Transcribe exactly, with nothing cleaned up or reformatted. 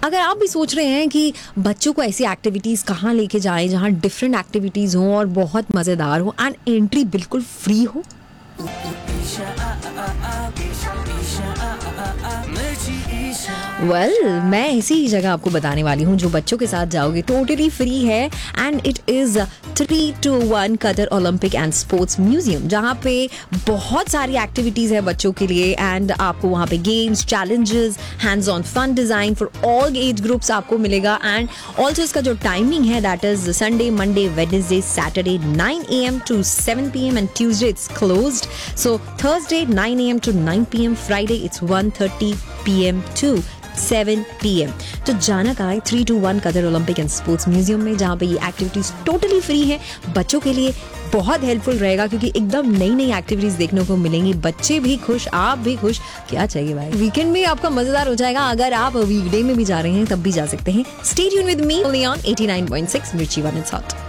अगर आप भी सोच रहे हैं कि बच्चों को ऐसी एक्टिविटीज़ कहाँ लेके जाएं जहाँ डिफरेंट एक्टिविटीज़ हों और बहुत मज़ेदार हो एंड एंट्री बिल्कुल फ्री हो, वेल well, मैं इसी ही जगह आपको बताने वाली हूँ जो बच्चों के साथ जाओगे, टोटली फ्री है and it is three to one Qatar Olympic and sports museum, जहाँ पे बहुत सारी एक्टिविटीज़ है बच्चों के लिए एंड आपको वहाँ पे games, challenges, hands on fun design for all age groups आपको मिलेगा। एंड ऑल्सो इसका जो टाइमिंग है that is Sunday, Monday, Wednesday, Saturday nine A M to seven P M and Tuesday it's closed. So Thursday nine A M to nine P M, Friday it's one thirty P M to seven P M. तो जाना कहाँ है? Three to one Qatar Olympic and sports museum में, जहाँ पे ये activities totally free है। बच्चों के लिए बहुत हेल्पफुल रहेगा क्योंकि एकदम नई नई एक्टिविटीज देखने को मिलेंगी। बच्चे भी खुश, आप भी खुश, क्या चाहिए भाई। वीकेंड में आपका मजेदार हो जाएगा। अगर आप वीकडे में भी जा रहे हैं तब भी जा सकते हैं। Stay tune with me on eighty nine point six मिर्ची वन इट्स हॉट।